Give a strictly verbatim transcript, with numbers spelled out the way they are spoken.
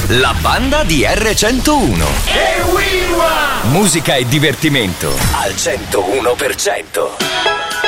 La banda di erre centouno. E Musica e divertimento al centouno per cento.